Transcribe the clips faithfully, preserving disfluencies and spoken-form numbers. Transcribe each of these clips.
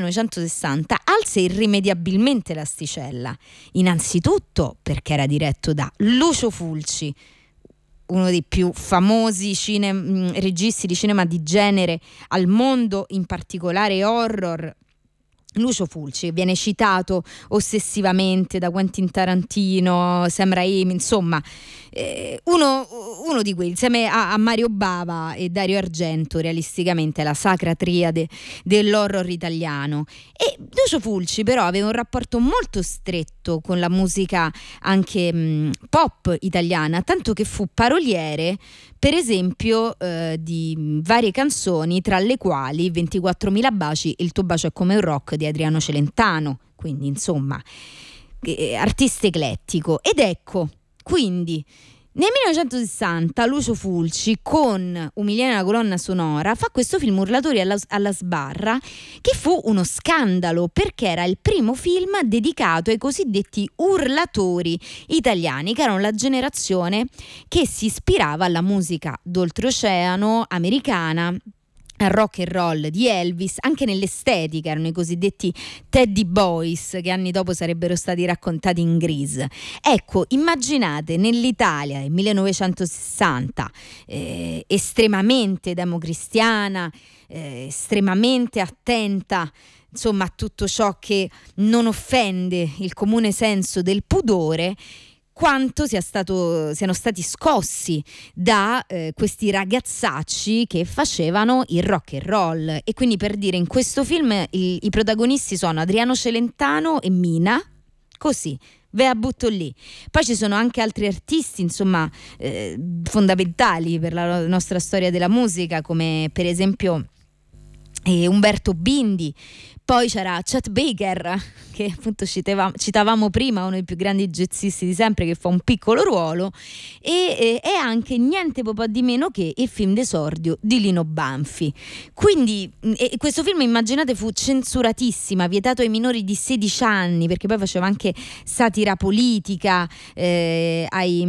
millenovecentosessanta alza irrimediabilmente l'asticella, innanzitutto perché era diretto da Lucio Fulci, uno dei più famosi cine, registi di cinema di genere al mondo, in particolare horror. Lucio Fulci viene citato ossessivamente da Quentin Tarantino, Sam Raimi, insomma eh, uno, uno di quelli, insieme a, a Mario Bava e Dario Argento, realisticamente la sacra triade dell'horror italiano. E Lucio Fulci però aveva un rapporto molto stretto con la musica anche mh, pop italiana, tanto che fu paroliere per esempio eh, di varie canzoni, tra le quali ventiquattromila baci, Il tuo bacio è come un rock di Adriano Celentano, quindi insomma eh, artista eclettico. Ed ecco, quindi nel millenovecentosessanta Lucio Fulci, con Umiliare la colonna sonora, fa questo film Urlatori alla, alla sbarra, che fu uno scandalo perché era il primo film dedicato ai cosiddetti urlatori italiani, che erano la generazione che si ispirava alla musica d'oltreoceano americana, al rock and roll di Elvis, anche nell'estetica. Erano i cosiddetti Teddy Boys, che anni dopo sarebbero stati raccontati in Grease. Ecco, immaginate nell'Italia del millenovecentosessanta, eh, estremamente democristiana, eh, estremamente attenta, insomma, a tutto ciò che non offende il comune senso del pudore, quanto sia stato, siano stati scossi da eh, questi ragazzacci che facevano il rock and roll. E quindi, per dire, in questo film i, i protagonisti sono Adriano Celentano e Mina, così ve la butto lì. Poi ci sono anche altri artisti, insomma, eh, fondamentali per la nostra storia della musica, come per esempio eh, Umberto Bindi. Poi c'era Chet Baker, che appunto citavamo, citavamo prima, uno dei più grandi jazzisti di sempre, che fa un piccolo ruolo, e, e, e anche niente po' di meno che il film d'esordio di Lino Banfi. Quindi e questo film, immaginate, fu censuratissima, vietato ai minori di sedici anni, perché poi faceva anche satira politica, eh, ai,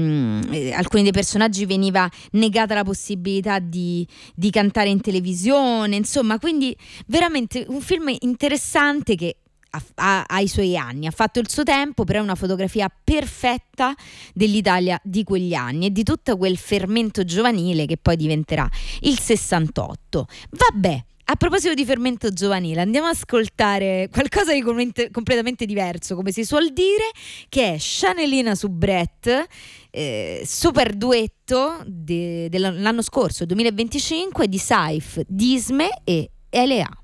mh, alcuni dei personaggi veniva negata la possibilità di, di cantare in televisione, insomma, quindi veramente un film interessante che ha, ha, ha i suoi anni, ha fatto il suo tempo, però è una fotografia perfetta dell'Italia di quegli anni e di tutto quel fermento giovanile che poi diventerà il sessantotto. Vabbè, a proposito di fermento giovanile, andiamo ad ascoltare qualcosa di completamente diverso, come si suol dire, che è Chanelina su Brett, eh, super duetto de, dell'anno scorso, duemilaventicinque, di Saif, Disme e L A.